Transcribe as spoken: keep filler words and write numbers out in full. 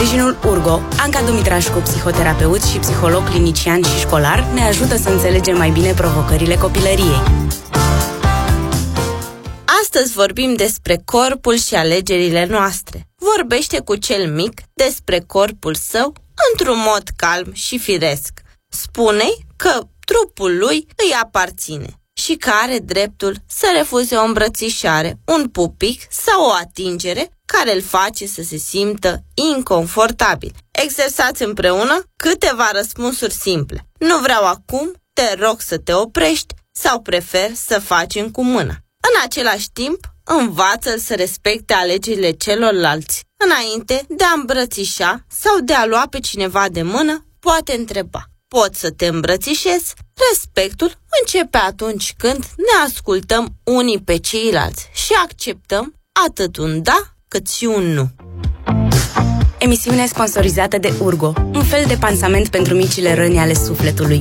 sprijinul Urgo, Anca Dumitrașcu, psihoterapeut și psiholog clinician și școlar, ne ajută să înțelegem mai bine provocările copilăriei. Astăzi vorbim despre corpul și alegerile noastre. Vorbește cu cel mic despre corpul său într-un mod calm și firesc. Spune-i că trupul lui îi aparține și că are dreptul să refuze o îmbrățișare, un pupic sau o atingere care îl face să se simtă inconfortabil. Exersați împreună câteva răspunsuri simple. Nu vreau acum, te rog să te oprești sau prefer să facem cu mâna. În același timp, învață-l să respecte alegerile celorlalți. Înainte de a îmbrățișa sau de a lua pe cineva de mână, poate întreba: pot să te îmbrățișez? Respectul începe atunci când ne ascultăm unii pe ceilalți și acceptăm atât un da cât și un nu. Emisiune sponsorizată de Urgo, un fel de pansament pentru micile răni ale sufletului.